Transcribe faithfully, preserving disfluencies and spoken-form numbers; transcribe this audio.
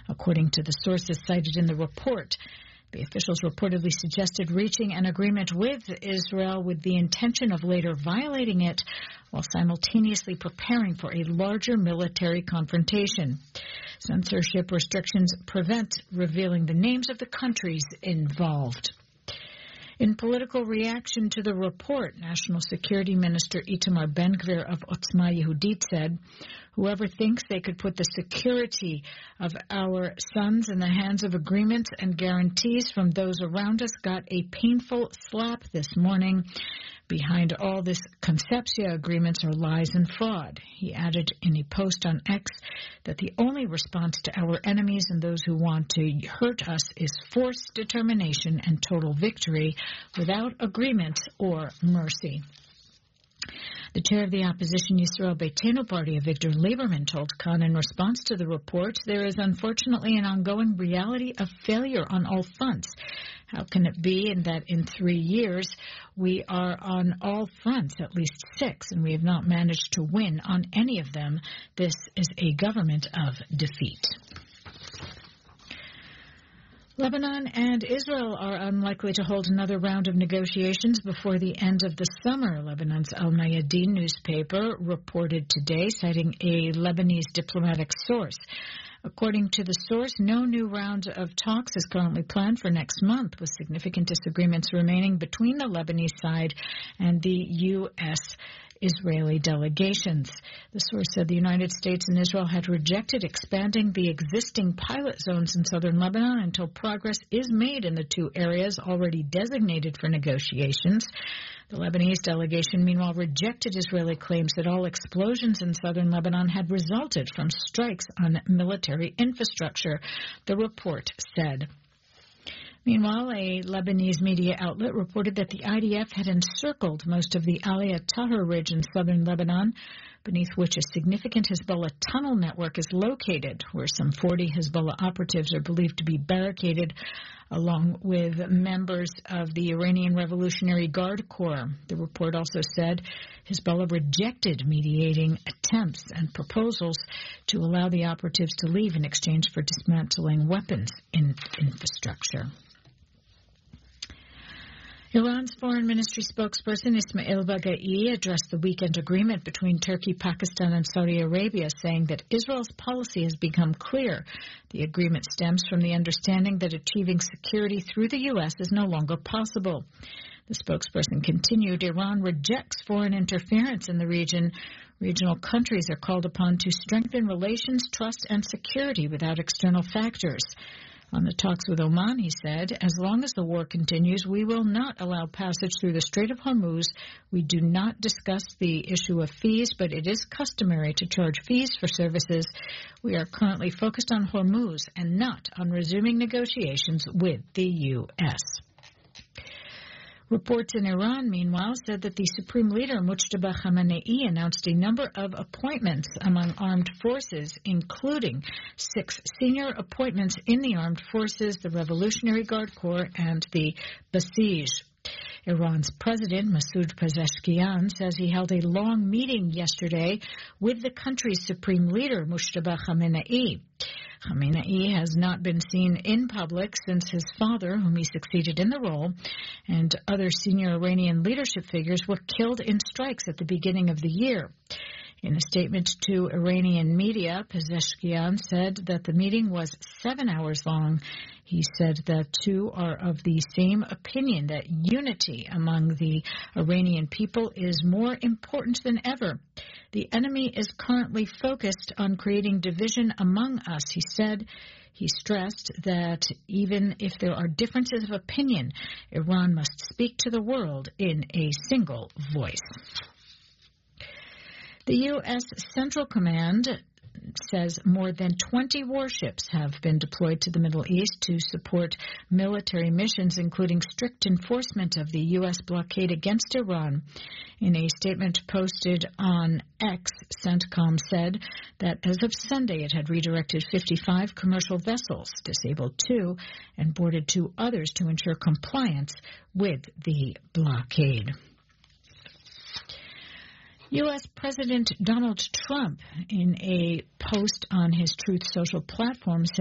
according to the sources cited in the report. The officials reportedly suggested reaching an agreement with Israel with the intention of later violating it, while simultaneously preparing for a larger military confrontation. Censorship restrictions prevent revealing the names of the countries involved. In political reaction to the report, National Security Minister Itamar Ben-Gvir of Otzma Yehudit said, "Whoever thinks they could put the security of our sons in the hands of agreements and guarantees from those around us got a painful slap this morning. Behind all this concepcia, agreements are lies and fraud." He added in a post on X that the only response to our enemies and those who want to hurt us is force, determination, and total victory without agreement or mercy. The chair of the opposition Yisrael Beitenu party, Avigdor Lieberman, told Khan in response to the report, "There is unfortunately an ongoing reality of failure on all fronts. How can it be in that in three years we are on all fronts, at least six, and we have not managed to win on any of them? This is a government of defeat." Lebanon and Israel are unlikely to hold another round of negotiations before the end of the summer, Lebanon's Al Mayadeen newspaper reported today, citing a Lebanese diplomatic source. According to the source, no new round of talks is currently planned for next month, with significant disagreements remaining between the Lebanese side and the U S Israeli delegations. The source said the United States and Israel had rejected expanding the existing pilot zones in southern Lebanon until progress is made in the two areas already designated for negotiations. The Lebanese delegation, meanwhile, rejected Israeli claims that all explosions in southern Lebanon had resulted from strikes on military infrastructure, the report said. Meanwhile, a Lebanese media outlet reported that the I D F had encircled most of the Aliyah Tahrir ridge in southern Lebanon, beneath which a significant Hezbollah tunnel network is located, where some forty Hezbollah operatives are believed to be barricaded, along with members of the Iranian Revolutionary Guard Corps. The report also said Hezbollah rejected mediating attempts and proposals to allow the operatives to leave in exchange for dismantling weapons in infrastructure. Iran's Foreign Ministry spokesperson Ismail Baghai addressed the weekend agreement between Turkey, Pakistan, and Saudi Arabia, saying that Israel's policy has become clear. The agreement stems from the understanding that achieving security through the U S is no longer possible. The spokesperson continued, Iran rejects foreign interference in the region. Regional countries are called upon to strengthen relations, trust, and security without external factors. On the talks with Oman, he said, as long as the war continues, we will not allow passage through the Strait of Hormuz. We do not discuss the issue of fees, but it is customary to charge fees for services. We are currently focused on Hormuz and not on resuming negotiations with the U S Reports in Iran, meanwhile, said that the Supreme Leader, Mujtaba Khamenei, announced a number of appointments among armed forces, including six senior appointments in the armed forces, the Revolutionary Guard Corps, and the Basij. Iran's president, Masoud Pezeshkian, says he held a long meeting yesterday with the country's Supreme Leader, Mujtaba Khamenei. Khamenei has not been seen in public since his father, whom he succeeded in the role, and other senior Iranian leadership figures were killed in strikes at the beginning of the year. In a statement to Iranian media, Pezeshkian said that the meeting was seven hours long. He said that two are of the same opinion, that unity among the Iranian people is more important than ever. The enemy is currently focused on creating division among us, he said. He stressed that even if there are differences of opinion, Iran must speak to the world in a single voice. The U S Central Command says more than twenty warships have been deployed to the Middle East to support military missions, including strict enforcement of the U S blockade against Iran. In a statement posted on X, CENTCOM said that as of Sunday it had redirected fifty-five commercial vessels, disabled two, and boarded two others to ensure compliance with the blockade. U S President Donald Trump, in a post on his Truth Social platform, said